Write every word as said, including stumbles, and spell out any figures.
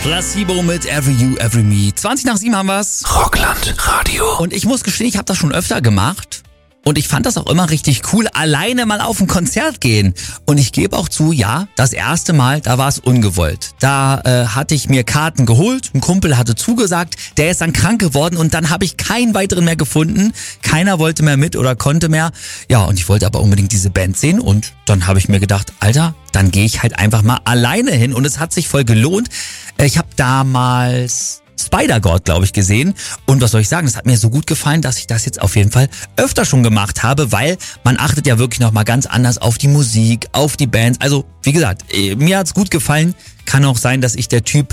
Placebo mit Every You, Every Me. zwanzig nach sieben haben wir's. Rockland Radio. Und ich muss gestehen, ich habe das schon öfter gemacht. Und ich fand das auch immer richtig cool, alleine mal auf ein Konzert gehen. Und ich gebe auch zu, ja, das erste Mal, da war es ungewollt. Da äh, hatte ich mir Karten geholt, ein Kumpel hatte zugesagt, der ist dann krank geworden und dann habe ich keinen weiteren mehr gefunden. Keiner wollte mehr mit oder konnte mehr. Ja, und ich wollte aber unbedingt diese Band sehen und dann habe ich mir gedacht, Alter, dann gehe ich halt einfach mal alleine hin und es hat sich voll gelohnt. Ich habe damals Spider-God, glaube ich, gesehen. Und was soll ich sagen, das hat mir so gut gefallen, dass ich das jetzt auf jeden Fall öfter schon gemacht habe, weil man achtet ja wirklich nochmal ganz anders auf die Musik, auf die Bands. Also, wie gesagt, mir hat's gut gefallen. Kann auch sein, dass ich der Typ